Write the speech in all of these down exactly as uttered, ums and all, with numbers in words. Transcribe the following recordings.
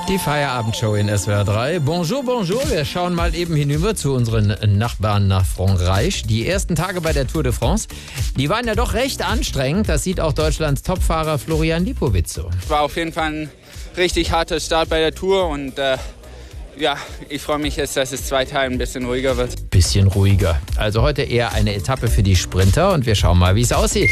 Die Feierabendshow in S W R drei. Bonjour, bonjour. Wir schauen mal eben hinüber zu unseren Nachbarn nach Frankreich. Die ersten Tage bei der Tour de France, die waren ja doch recht anstrengend. Das sieht auch Deutschlands Topfahrer Florian Lipowitz so. War auf jeden Fall ein richtig harter Start bei der Tour und äh, ja, ich freue mich jetzt, dass es zwei Tage ein bisschen ruhiger wird. Bisschen ruhiger. Also heute eher eine Etappe für die Sprinter und wir schauen mal, wie es aussieht.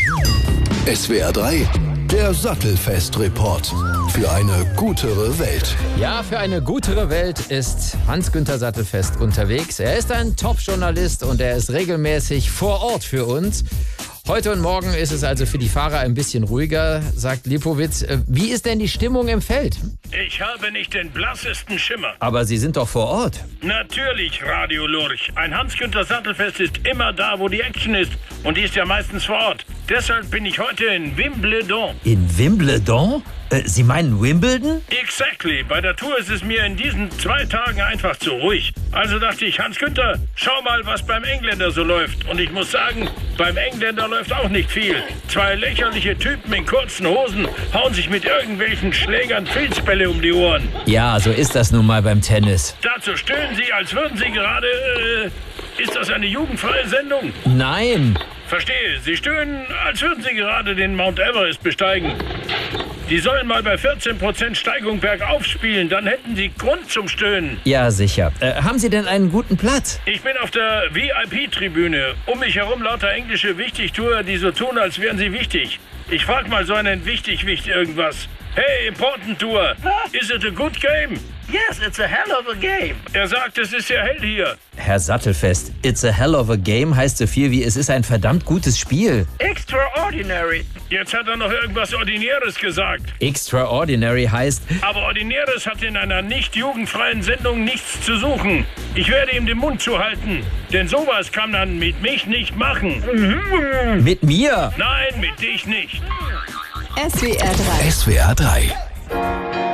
S W R drei, der Sattelfest-Report für eine gutere Welt. Ja, für eine gutere Welt ist Hans-Günther Sattelfest unterwegs. Er ist ein Top-Journalist und er ist regelmäßig vor Ort für uns. Heute und morgen ist es also für die Fahrer ein bisschen ruhiger, sagt Lipowitz. Wie ist denn die Stimmung im Feld? Ich habe nicht den blassesten Schimmer. Aber Sie sind doch vor Ort. Natürlich, Radio Lurch. Ein Hans-Günther Sattelfest ist immer da, wo die Action ist. Und die ist ja meistens vor Ort. Deshalb bin ich heute in Wimbledon. In Wimbledon? Äh, Sie meinen Wimbledon? Exactly. Bei der Tour ist es mir in diesen zwei Tagen einfach zu ruhig. Also dachte ich, Hans-Günther, schau mal, was beim Engländer so läuft. Und ich muss sagen, beim Engländer läuft auch nicht viel. Zwei lächerliche Typen in kurzen Hosen hauen sich mit irgendwelchen Schlägern Filzbälle um die Ohren. Ja, so ist das nun mal beim Tennis. Dazu stöhnen sie, als würden sie gerade... Äh, ist das eine jugendfreie Sendung? Nein. Verstehe. Sie stöhnen, als würden Sie gerade den Mount Everest besteigen. Die sollen mal bei vierzehn Prozent Steigung bergauf spielen, dann hätten Sie Grund zum Stöhnen. Ja, sicher. Äh, haben Sie denn einen guten Platz? Ich bin auf der V I P-Tribüne. Um mich herum lauter englische Wichtigtour, die so tun, als wären sie wichtig. Ich frag mal so einen Wichtig-Wicht irgendwas. Hey, Important Tour, is it a good game? Yes, it's a hell of a game. Er sagt, es ist sehr hell hier. Herr Sattelfest, it's a hell of a game heißt so viel wie es ist ein verdammt gutes Spiel. Extraordinary. Jetzt hat er noch irgendwas Ordinäres gesagt. Extraordinary heißt... Aber Ordinäres hat in einer nicht jugendfreien Sendung nichts zu suchen. Ich werde ihm den Mund zuhalten, denn sowas kann man mit mich nicht machen. Mit mir? Nein, mit dich nicht. S W R drei. S W R drei.